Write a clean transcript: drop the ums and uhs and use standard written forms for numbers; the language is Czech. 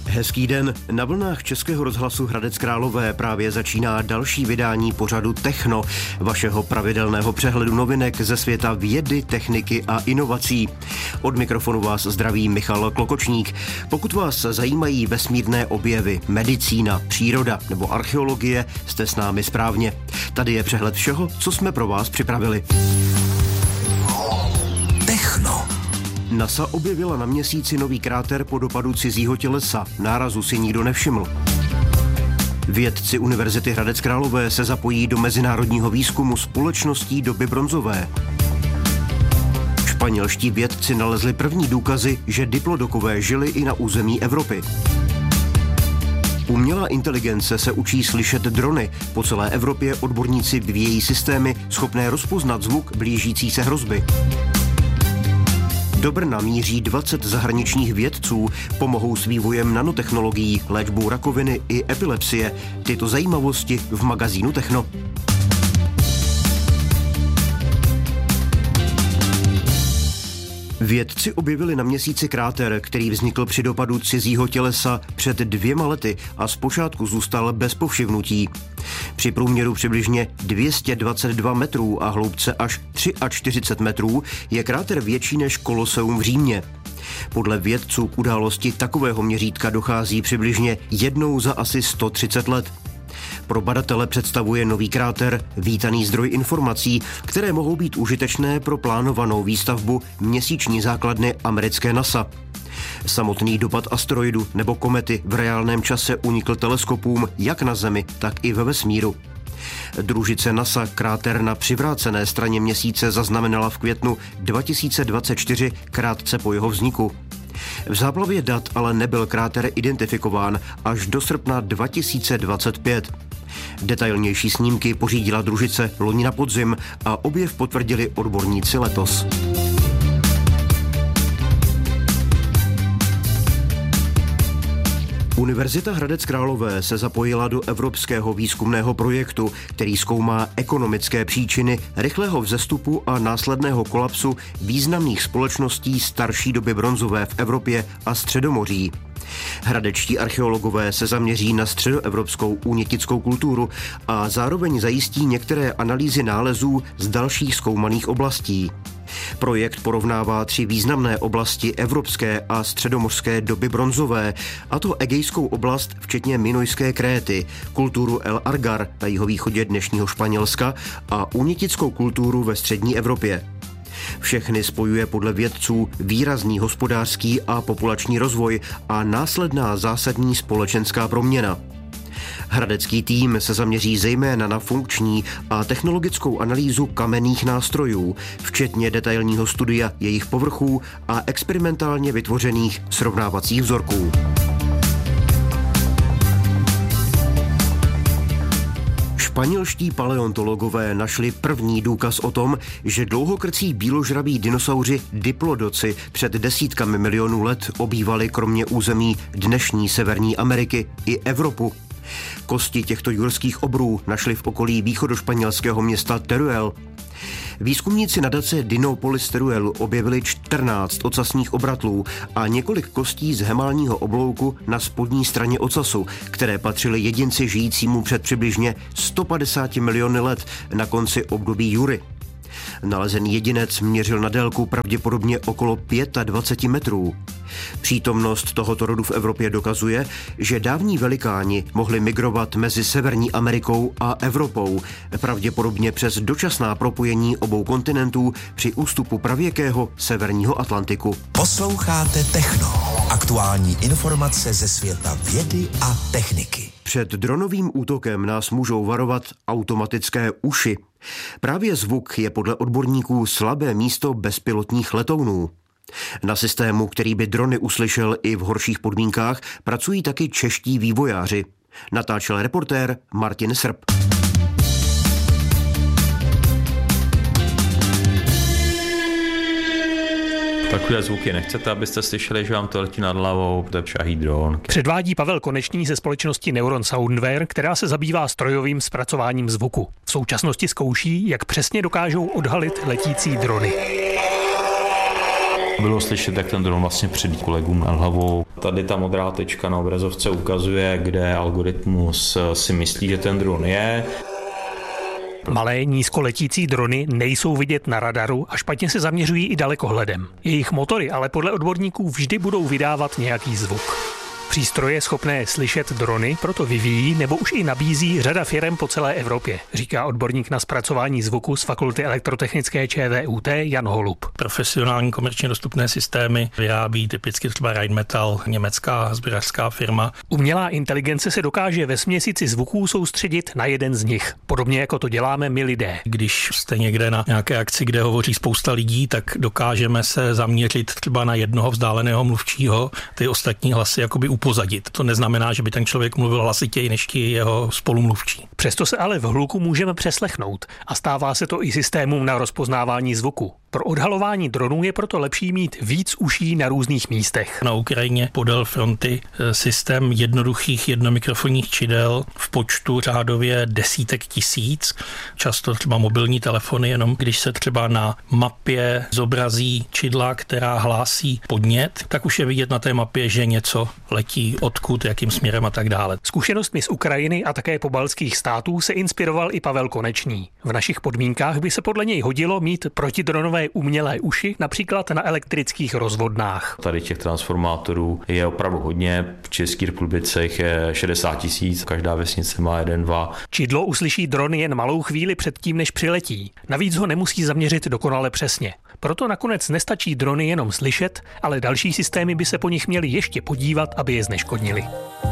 Hezký den. Na vlnách Českého rozhlasu Hradec Králové právě začíná další vydání pořadu Techno, vašeho pravidelného přehledu novinek ze světa vědy, techniky a inovací. Od mikrofonu vás zdraví Michal Klokočník. Pokud vás zajímají vesmírné objevy, medicína, příroda nebo archeologie, jste s námi správně. Tady je přehled všeho, co jsme pro vás připravili. Techno. NASA objevila na Měsíci nový kráter po dopadu cizího tělesa. Nárazu si nikdo nevšiml. Vědci Univerzity Hradec Králové se zapojí do mezinárodního výzkumu společností doby bronzové. Španělští vědci nalezli první důkazy, že diplodokové žili i na území Evropy. Umělá inteligence se učí slyšet drony. Po celé Evropě odborníci vyvíjejí systémy schopné rozpoznat zvuk blížící se hrozby. Do Brna míří 20 zahraničních vědců, pomohou s vývojem nanotechnologií, léčbou rakoviny i epilepsie. Tyto zajímavosti v magazínu Techno. Vědci objevili na Měsíci kráter, který vznikl při dopadu cizího tělesa před 2 lety a zpočátku zůstal bez povšimnutí. Při průměru přibližně 222 metrů a hloubce až 43 metrů je kráter větší než Koloseum v Římě. Podle vědců k události takového měřítka dochází přibližně jednou za asi 130 let. Pro badatele představuje nový kráter vítaný zdroj informací, které mohou být užitečné pro plánovanou výstavbu měsíční základny americké NASA. Samotný dopad asteroidu nebo komety v reálném čase unikl teleskopům jak na Zemi, tak i ve vesmíru. Družice NASA kráter na přivrácené straně Měsíce zaznamenala v květnu 2024 krátce po jeho vzniku. V záplavě dat ale nebyl kráter identifikován až do srpna 2025. Detailnější snímky pořídila družice loni na podzim a objev potvrdili odborníci letos. Univerzita Hradec Králové se zapojila do evropského výzkumného projektu, který zkoumá ekonomické příčiny rychlého vzestupu a následného kolapsu významných společností starší doby bronzové v Evropě a Středomoří. Hradečtí archeologové se zaměří na středoevropskou únětickou kulturu a zároveň zajistí některé analýzy nálezů z dalších zkoumaných oblastí. Projekt porovnává 3 významné oblasti evropské a středomořské doby bronzové, a to Egejskou oblast včetně Minojské Kréty, kulturu El Argar na jihovýchodě dnešního Španělska a únětickou kulturu ve střední Evropě. Všechny spojuje podle vědců výrazný hospodářský a populační rozvoj a následná zásadní společenská proměna. Hradecký tým se zaměří zejména na funkční a technologickou analýzu kamenných nástrojů, včetně detailního studia jejich povrchů a experimentálně vytvořených srovnávacích vzorků. Španělští paleontologové našli první důkaz o tom, že dlouhokrcí bíložraví dinosauři diplodoci před desítkami milionů let obývali kromě území dnešní Severní Ameriky i Evropu. Kosti těchto jurských obrů našli v okolí východošpanělského města Teruel. Výzkumníci nadace Dinopolis Teruel objevili 14 ocasních obratlů a několik kostí z hemálního oblouku na spodní straně ocasu, které patřily jedinci žijícímu před přibližně 150 miliony let na konci období Jury. Nalezený jedinec měřil na délku pravděpodobně okolo 25 metrů. Přítomnost tohoto rodu v Evropě dokazuje, že dávní velikáni mohli migrovat mezi Severní Amerikou a Evropou, pravděpodobně přes dočasná propojení obou kontinentů při ústupu pravěkého severního Atlantiku. Posloucháte Techno. Aktuální informace ze světa vědy a techniky. Před dronovým útokem nás můžou varovat automatické uši. Právě zvuk je podle odborníků slabé místo bezpilotních letounů. Na systému, který by drony uslyšel i v horších podmínkách, pracují taky čeští vývojáři. Natáčel reportér Martin Srb. Takové zvuky nechcete, abyste slyšeli, že vám to letí nad hlavou, to je šahý dron. Předvádí Pavel Konečný ze společnosti Neuron Soundware, která se zabývá strojovým zpracováním zvuku. V současnosti zkouší, jak přesně dokážou odhalit letící drony. Bylo slyšet, jak ten dron vlastně přidí kolegům nad hlavou. Tady ta modrá tečka na obrazovce ukazuje, kde algoritmus si myslí, že ten dron je. Malé nízkoletící drony nejsou vidět na radaru a špatně se zaměřují i dalekohledem. Jejich motory ale podle odborníků vždy budou vydávat nějaký zvuk. Přístroje schopné slyšet drony proto vyvíjí nebo už i nabízí řada firem po celé Evropě, říká odborník na zpracování zvuku z Fakulty elektrotechnické ČVUT Jan Holub. Profesionální komerčně dostupné systémy vyrábí typicky třeba Rheinmetall, německá sběračská firma. Umělá inteligence se dokáže ve směsici zvuků soustředit na jeden z nich, podobně jako to děláme my lidé. Když jste někde na nějaké akci, kde hovoří spousta lidí, tak dokážeme se zaměřit třeba na jednoho vzdáleného mluvčího, ty ostatní hlasy jakoby upozadit. To neznamená, že by ten člověk mluvil hlasitěji než ti jeho spolumluvčí. Přesto se ale v hluku můžeme přeslechnout a stává se to i systémům na rozpoznávání zvuku. Pro odhalování dronů je proto lepší mít víc uší na různých místech. Na Ukrajině podél fronty systém jednoduchých jednomikrofonních čidel v počtu řádově desítek tisíc. Často třeba mobilní telefony, jenom když se třeba na mapě zobrazí čidla, která hlásí podnět, tak už je vidět na té mapě, že něco letí, odkud, jakým směrem a tak dále. Zkušenostmi z Ukrajiny a také pobaltských států se inspiroval i Pavel Konečný. V našich podmínkách by se podle něj hodilo mít protidronové umělé uši, například na elektrických rozvodnách. Tady těch transformátorů je opravdu hodně. V České republice jich je 60 000, každá vesnice má 1-2. Čidlo uslyší dron jen malou chvíli předtím, než přiletí. Navíc ho nemusí zaměřit dokonale přesně. Proto nakonec nestačí drony jenom slyšet, ale další systémy by se po nich měly ještě podívat, aby je zneškodnili.